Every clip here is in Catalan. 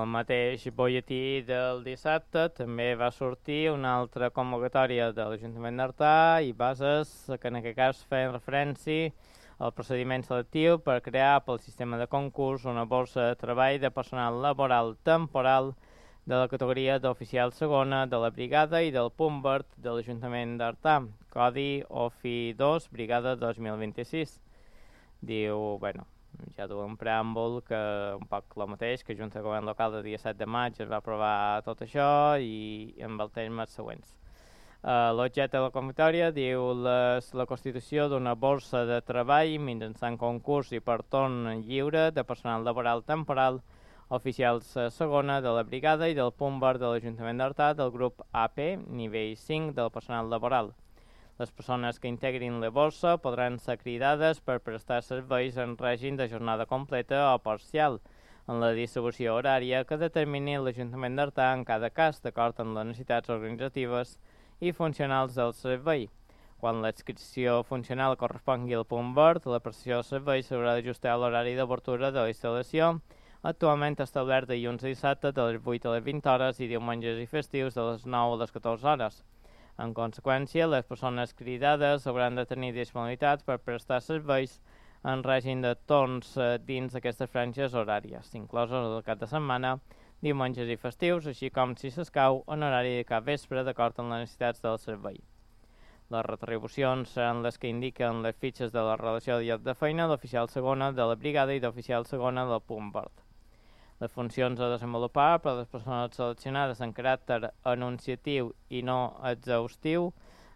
el mateix bolletí del dissabte també va sortir una altra convocatòria de l'Ajuntament d'Artà i bases que en aquest cas feien referència al procediment selectiu per crear pel sistema de concurs una borsa de treball de personal laboral temporal de la categoria d'oficial segona de la brigada i del punt verd de l'Ajuntament d'Artà, codi OFI 2, brigada 2026. Diu, ja du un preàmbul que un poc el mateix, que Junta de Govern Local el dia 7 de maig es va aprovar tot això i amb els termes següents. L'objecte de la convocatòria diu la constitució d'una borsa de treball mitjançant concurs i per torn lliure de personal laboral temporal oficials segona de la brigada i del punt verd de l'Ajuntament d'Artà del grup AP, nivell 5 del personal laboral. Les persones que integrin la borsa podran ser cridades per prestar serveis en règim de jornada completa o parcial, en la distribució horària que determini l'Ajuntament d'Artà en cada cas, d'acord amb les necessitats organitzatives i funcionals del servei. Quan l'adscripció funcional correspongui al punt verd, la prestació de serveis s'haurà d'ajustar a l'horari d'obertura de la instal·lació, actualment establert dilluns i dissabte de les 8 a les 20 hores i diumenges i festius de les 9 a les 14 hores. En conseqüència, les persones cridades hauran de tenir disponibilitat per prestar serveis en règim de torns dins d'aquestes franges horàries, inclosos el cap de setmana, diumenges i festius, així com, si s'escau, en horari de cap vespre d'acord amb les necessitats del servei. Les retribucions seran les que indiquen les fitxes de la relació de lloc de feina d'oficial segona de la brigada i d'oficial segona del punt verd. Les funcions a desenvolupar per a les persones seleccionades en caràcter anunciatiu i no exhaustiu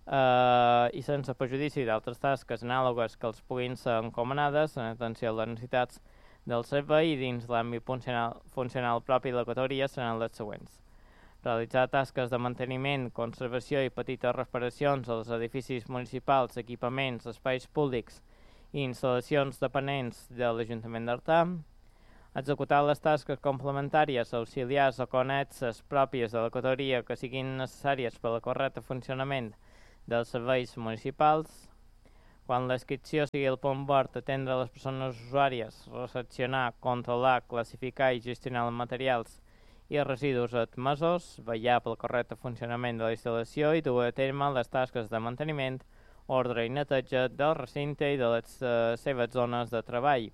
i sense perjudici d'altres tasques anàlogues que els puguin ser encomanades en atenció a les necessitats del servei i dins l'àmbit funcional propi de la categoria seran les següents. Realitzar tasques de manteniment, conservació i petites reparacions als edificis municipals, equipaments, espais públics i instal·lacions dependents de l'Ajuntament d'Artà. Executar les tasques complementàries, auxiliars o connexes pròpies de la categoria que siguin necessàries per al correcte funcionament dels serveis municipals. Quan l'inscripció sigui al punt verd, atendre les persones usuàries, recepcionar, controlar, classificar i gestionar els materials i residus admesos, vetllar pel correcte funcionament de la instal·lació i dur a terme les tasques de manteniment, ordre i neteja del recinte i de les seves zones de treball.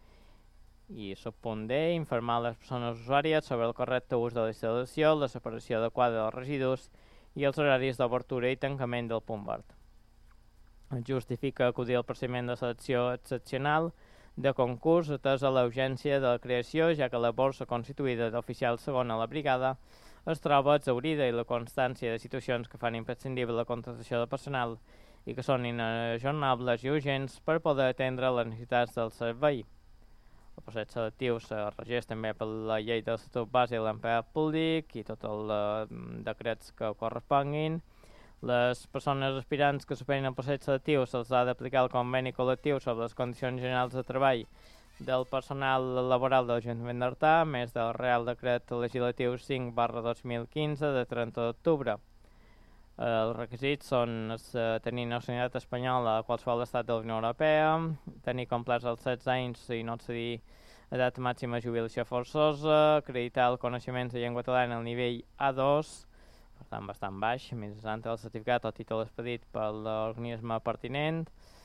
I subpunt D, informar les persones usuàries sobre el correcte ús de la instal·lació, la separació adequada dels residus i els horaris d'obertura i tancament del punt verd. Justifica acudir al procediment de selecció excepcional de concurs atès a la urgència de la creació, ja que la borsa constituïda d'oficial segon a la brigada es troba exhaurida i la constància de situacions que fan imprescindible la contractació de personal i que són inajornables i urgents per poder atendre les necessitats del servei. El procés selectiu es regeix també per la llei del Estatut Base de l'Empleat Públic i tots els decrets que corresponguin. Les persones aspirants que superin el procés selectiu se'ls ha d'aplicar el conveni col·lectiu sobre les condicions generals de treball del personal laboral de l'Ajuntament d'Artà, a més del Real Decret Legislatiu 5/2015 de 30 d'octubre. Els requisits són tenir nacionalitat espanyola a qualsevol estat de la Unió Europea, tenir complerts els 16 anys i no excedir edat màxima de jubilació forçosa, acreditar el coneixement de llengua catalana al nivell A2, per tant bastant baix, mitjançant el certificat o títol expedit per l'organisme pertinent.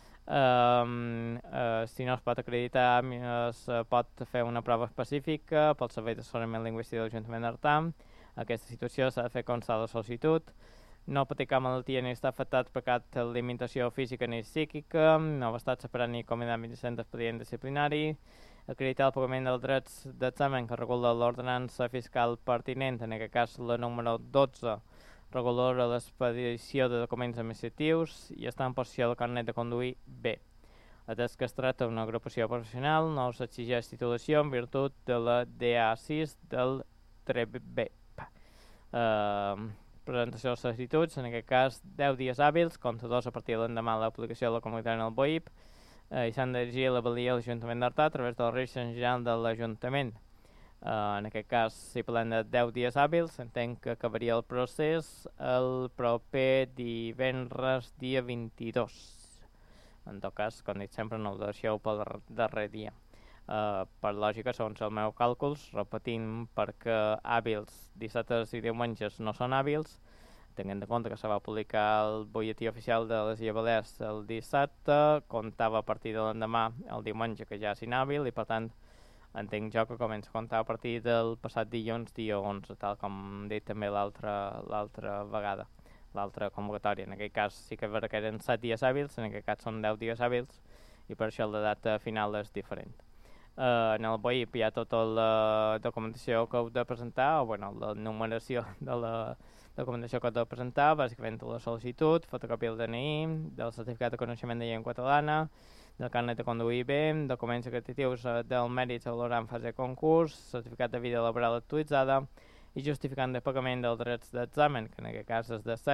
Si no es pot acreditar, es pot fer una prova específica pel Servei d'Assessorament Lingüístic de l'Ajuntament d'Artà. Aquesta situació s'ha de fer constar la sol·licitud. No patir cap malaltia ni estar afectat per cap limitació física ni psíquica, no haver estat separat ni acomiadat mitjançant expedient disciplinari, acreditar el pagament dels drets d'examen que regula l'ordenança fiscal pertinent, en aquest cas la número 12, regula l'expedició de documents administratius i estar en possessió del carnet de conduir B. Atès que es tracta d'una agrupació professional, no s'exigeix titulació en virtut de la DA6 del TREB. Presentació de sol·licituds, en aquest cas 10 dies hàbils, comptadors a partir de l'endemà de l'aplicació de la comunitat en el BOIP, i s'han de dirigir a la valia de l'Ajuntament d'Artà a través del Registre General de l'Ajuntament. En aquest cas, si parlem de 10 dies hàbils, entenc que acabaria el procés el proper divendres dia 22. En tot cas, com dic sempre, no ho deixeu pel darrer dia. Per lògica, segons els meus càlculs, repetint perquè hàbils dissabtes i diumenges no són hàbils, tenint en compte que se va publicar el butlletí oficial de les Illes Balears el dissabte, comptava a partir de l'endemà el diumenge, que ja és inhàbil, i per tant entenc jo que comença a comptar a partir del passat dilluns, dia 11, tal com hem dit també l'altra vegada, l'altra convocatòria. En aquest cas sí que és vera que eren 7 dies hàbils, en aquest cas són 10 dies hàbils, i per això la data final és diferent. En el BOIP hi ha tota la documentació que heu de presentar, o bueno, la numeració de la documentació que heu de presentar, bàsicament la sol·licitud, fotocòpia del DNI, del certificat de coneixement de llengua catalana, del carnet de conduir bé, documents acreditatius del mèrit a valorar en fase de concurs, certificat de vida laboral actualitzada i justificant de pagament dels drets d'examen, que en aquest cas és de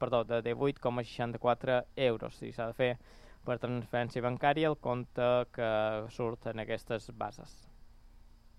18,64 euros. I s'ha de fer per transferència bancària el compte que surt en aquestes bases.